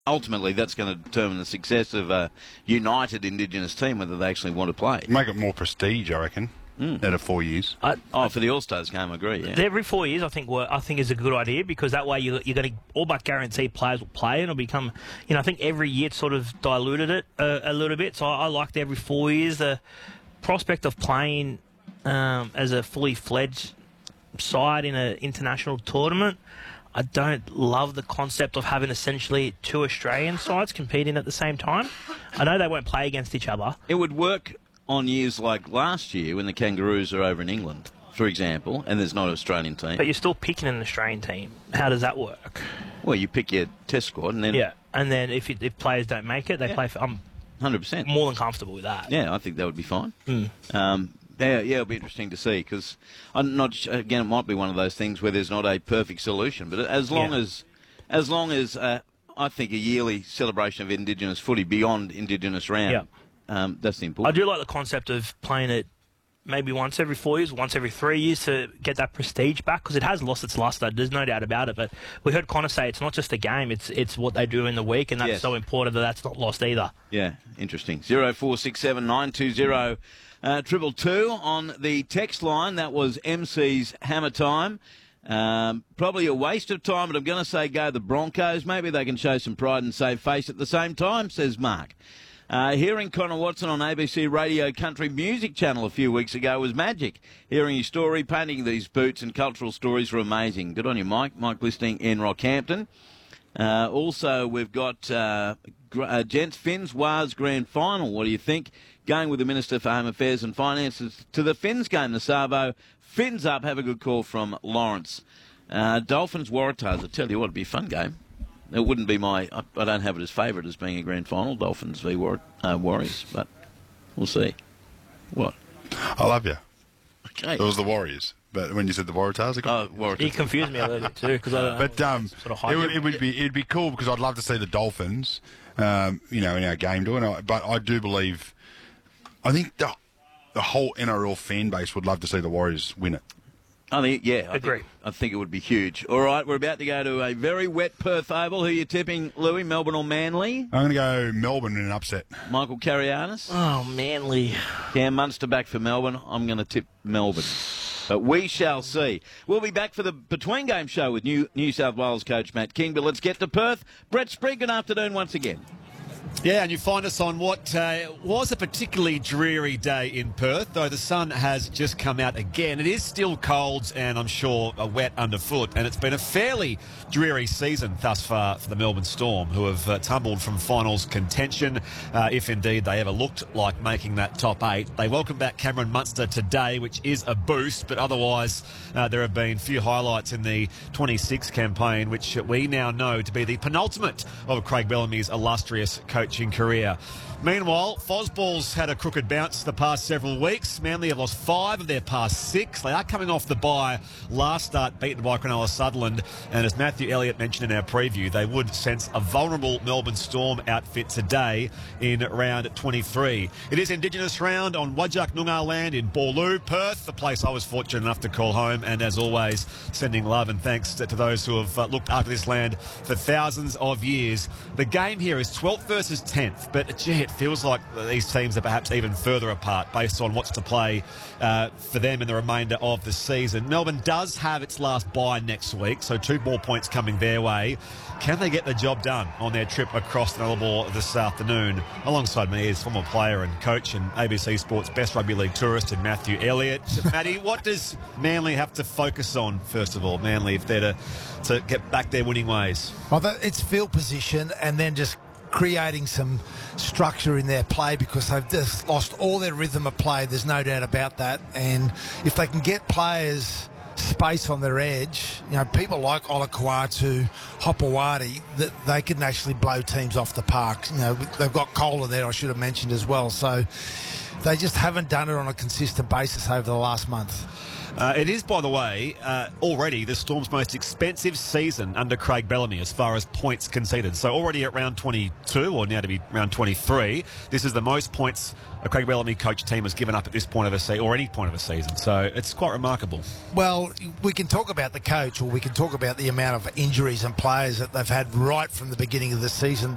ultimately that's going to determine the success of a united Indigenous team, whether they actually want to play. Make it more prestige, I reckon, out of 4 years. For the All-Stars game, I agree, yeah. Every 4 years, I think is a good idea, because that way you're going to all but guarantee players will play, and it'll become, I think every year it's sort of diluted it a little bit. So I liked every 4 years. The prospect of playing as a fully fledged side in an international tournament, I don't love the concept of having essentially two Australian sides competing at the same time. I know they won't play against each other. It would work on years like last year when the Kangaroos are over in England, for example, and there's not an Australian team. But you're still picking an Australian team. How does that work? Well, you pick your test squad and then... Yeah, and then if players don't make it, they play for... 100%. More than comfortable with that. Yeah, I think that would be fine. It'll be interesting to see, because I'm not. Again, it might be one of those things where there's not a perfect solution, but as long as I think a yearly celebration of Indigenous footy beyond Indigenous round, that's the important. I do like the concept of playing it maybe once every 4 years, once every 3 years, to get that prestige back, because it has lost its luster. There's no doubt about it. But we heard Connor say it's not just a game; it's what they do in the week, and that's so important that's not lost either. Yeah, interesting. 0467 920 222 on the text line. That was MC's Hammer Time. Probably a waste of time, but I'm going to say go the Broncos. Maybe they can show some pride and save face at the same time, says Mark. Hearing Connor Watson on ABC Radio Country Music Channel a few weeks ago was magic. Hearing his story, painting these boots and cultural stories were amazing. Good on you, Mike. Mike listening in Rockhampton. Also, we've got Gents Finns Wars Grand Final. What do you think? Going with the Minister for Home Affairs and Finances to the Finns game, the Savo. Finns up. Have a good call from Lawrence. Dolphins Waratahs. I tell you what, it'd be a fun game. It wouldn't be I don't have it as favourite as being a grand final, Dolphins v Warriors, but we'll see. What? I love you. Okay. It was the Warriors, but when you said the Waratahs, He confused me a little bit too, because I don't know. But it'd be cool, because I'd love to see the Dolphins, in our game doing. But I do believe, I think the whole NRL fan base would love to see the Warriors win it. Agree. I think it would be huge. All right, we're about to go to a very wet Perth Oval. Who are you tipping, Louis? Melbourne or Manly? I'm going to go Melbourne in an upset. Michael Carianis? Oh, Manly. Cam Munster back for Melbourne. I'm going to tip Melbourne. But we shall see. We'll be back for the Between Game show with New South Wales coach Matt King. But let's get to Perth. Brett Sprigg, good afternoon once again. Yeah, and you find us on what was a particularly dreary day in Perth, though the sun has just come out again. It is still cold and I'm sure wet underfoot, and it's been a fairly dreary season thus far for the Melbourne Storm, who have tumbled from finals contention, if indeed they ever looked like making that top 8. They welcome back Cameron Munster today, which is a boost, but otherwise there have been few highlights in the 26 campaign, which we now know to be the penultimate of Craig Bellamy's illustrious coaching career. Meanwhile, Fosball's had a crooked bounce the past several weeks. Manly have lost 5 of their past 6. They are coming off the bye last start, beaten by Cronulla Sutherland. And as Matthew Elliott mentioned in our preview, they would sense a vulnerable Melbourne Storm outfit today in round 23. It is Indigenous round on Whadjuk Noongar land in Boorloo, Perth, the place I was fortunate enough to call home. And as always, sending love and thanks to those who have looked after this land for thousands of years. The game here is 12th versus 10th, but gee, it feels like these teams are perhaps even further apart based on what's to play for them in the remainder of the season. Melbourne does have its last bye next week, so 2 more points coming their way. Can they get the job done on their trip across the Nullarbor this afternoon? Alongside me is former player and coach and ABC Sports Best Rugby League tourist and Matthew Elliott. Matty, what does Manly have to focus on, first of all, Manly, if they're to get back their winning ways? Well, it's field position and then just creating some structure in their play, because they've just lost all their rhythm of play. There's no doubt about that. And if they can get players space on their edge, people like Olakuatu, Hopewadi, that they can actually blow teams off the park. They've got Kohler there, I should have mentioned as well. So they just haven't done it on a consistent basis over the last month. It is, by the way, already the Storm's most expensive season under Craig Bellamy as far as points conceded. So already at round 22, or now to be round 23, this is the most points a Craig Bellamy coach team has given up at this point of a season, or any point of a season. So it's quite remarkable. Well, we can talk about the coach, or we can talk about the amount of injuries and players that they've had right from the beginning of the season.